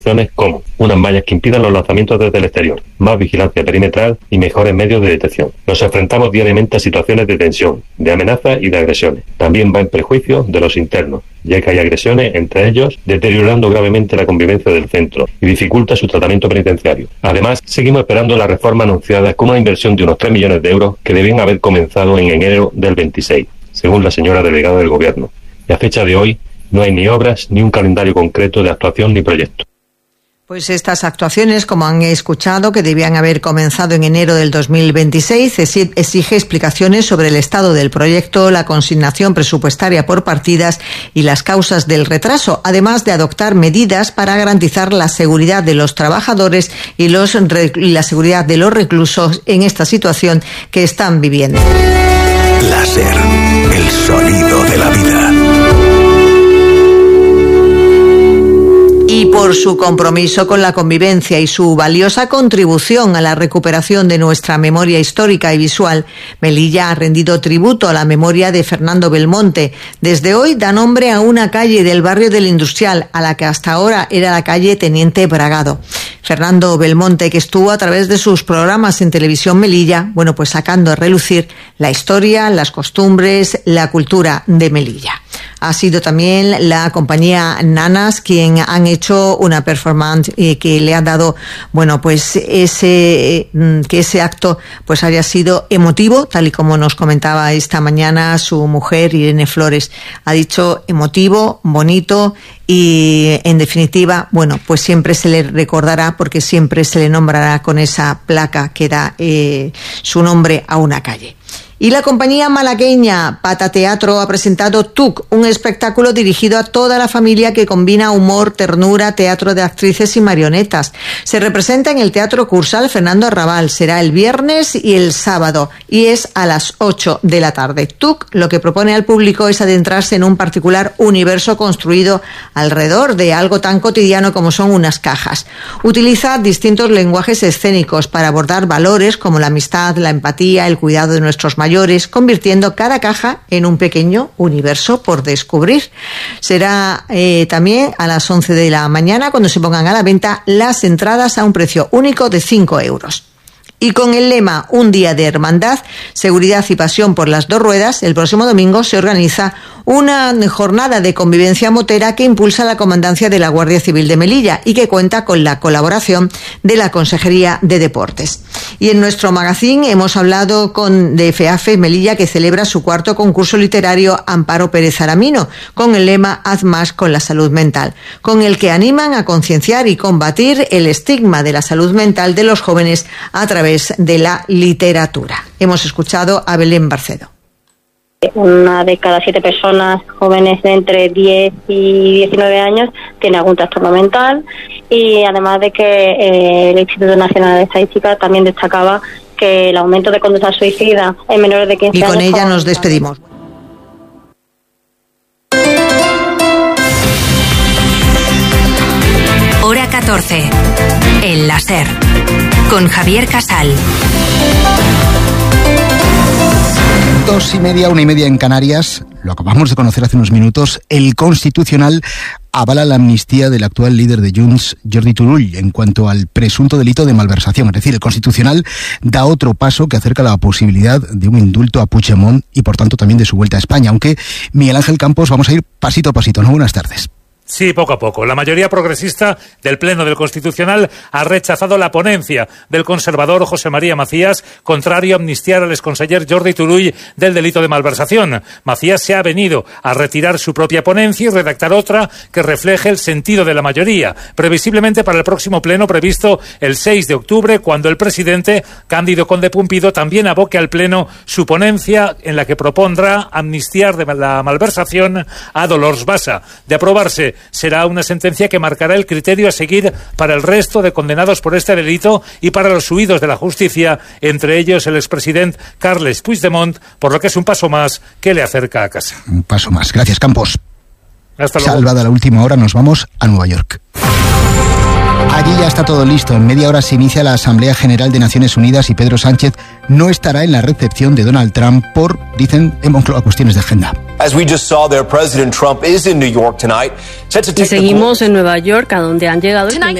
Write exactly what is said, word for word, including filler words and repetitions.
como unas mallas que impidan los lanzamientos desde el exterior, más vigilancia perimetral y mejores medios de detección. Nos enfrentamos diariamente a situaciones de tensión, de amenazas y de agresiones. También va en prejuicio de los internos, ya que hay agresiones entre ellos, deteriorando gravemente la convivencia del centro y dificulta su tratamiento penitenciario. Además, seguimos esperando la reforma anunciada con una inversión de unos tres millones de euros que debían haber comenzado en enero del veintiséis, según la señora delegada del Gobierno. Y a fecha de hoy no hay ni obras ni un calendario concreto de actuación ni proyecto. Pues estas actuaciones, como han escuchado, que debían haber comenzado en enero del dos mil veintiséis, exige explicaciones sobre el estado del proyecto, la consignación presupuestaria por partidas y las causas del retraso, además de adoptar medidas para garantizar la seguridad de los trabajadores y, los, y la seguridad de los reclusos en esta situación que están viviendo. Láser, el sonido de la vida. Y por su compromiso con la convivencia y su valiosa contribución a la recuperación de nuestra memoria histórica y visual, Melilla ha rendido tributo a la memoria de Fernando Belmonte. Desde hoy da nombre a una calle del barrio del Industrial, a la que hasta ahora era la calle Teniente Bragado. Fernando Belmonte, que estuvo a través de sus programas en Televisión Melilla, bueno, pues sacando a relucir la historia, las costumbres, la cultura de Melilla. Ha sido también la compañía Nanas quien han hecho una performance eh, que le ha dado, bueno, pues ese que ese acto pues haya sido emotivo, tal y como nos comentaba esta mañana su mujer Irene Flores. Ha dicho emotivo, bonito y en definitiva, bueno, pues siempre se le recordará porque siempre se le nombrará con esa placa que da eh, su nombre a una calle. Y la compañía malagueña Pata Teatro ha presentado T U C, un espectáculo dirigido a toda la familia que combina humor, ternura, teatro de actrices y marionetas. Se representa en el Teatro Cursal Fernando Arrabal. Será el viernes y el sábado y es a las ocho de la tarde. T U C lo que propone al público es adentrarse en un particular universo construido alrededor de algo tan cotidiano como son unas cajas. Utiliza distintos lenguajes escénicos para abordar valores como la amistad, la empatía, el cuidado de nuestros mayores, convirtiendo cada caja en un pequeño universo por descubrir. Será eh, también a las once de la mañana cuando se pongan a la venta las entradas a un precio único de cinco euros. Y con el lema Un día de hermandad, seguridad y pasión por las dos ruedas, el próximo domingo se organiza una jornada de convivencia motera que impulsa la Comandancia de la Guardia Civil de Melilla y que cuenta con la colaboración de la Consejería de Deportes. Y en nuestro magazín hemos hablado con de FEAFE Melilla, que celebra su cuarto concurso literario Amparo Pérez Aramino, con el lema Haz más con la salud mental, con el que animan a concienciar y combatir el estigma de la salud mental de los jóvenes a través de la literatura. Hemos escuchado a Belén Barcedo. Una de cada siete personas jóvenes de entre diez y diecinueve años tiene algún trastorno mental, y además de que eh, el Instituto Nacional de Estadística también destacaba que el aumento de conducta suicida en menores de quince años... Y con ella nos despedimos. Hora catorce. El láser. Con Javier Casal. Dos y media, una y media en Canarias. Lo acabamos de conocer hace unos minutos. El Constitucional avala la amnistía del actual líder de Junts, Jordi Turull, en cuanto al presunto delito de malversación. Es decir, el Constitucional da otro paso que acerca la posibilidad de un indulto a Puigdemont y, por tanto, también de su vuelta a España. Aunque, Miguel Ángel Campos, vamos a ir pasito a pasito, ¿no? Buenas tardes. Sí, poco a poco. La mayoría progresista del Pleno del Constitucional ha rechazado la ponencia del conservador José María Macías, contrario a amnistiar al exconseller Jordi Turull del delito de malversación. Macías se ha venido a retirar su propia ponencia y redactar otra que refleje el sentido de la mayoría, previsiblemente para el próximo Pleno previsto el seis de octubre, cuando el presidente Cándido Conde Pumpido también aboque al Pleno su ponencia en la que propondrá amnistiar de la malversación a Dolors Bassa. De aprobarse, será una sentencia que marcará el criterio a seguir para el resto de condenados por este delito y para los huidos de la justicia, entre ellos el expresidente Carles Puigdemont, por lo que es un paso más que le acerca a casa. Un paso más. Gracias, Campos. Hasta luego. Salvada la última hora, nos vamos a Nueva York. Allí Aquí ya está todo listo. En media hora se inicia la Asamblea General de Naciones Unidas y Pedro Sánchez no estará en la recepción de Donald Trump por, dicen, en Moncloa, cuestiones de agenda. Y seguimos en Nueva York, a donde han llegado el primer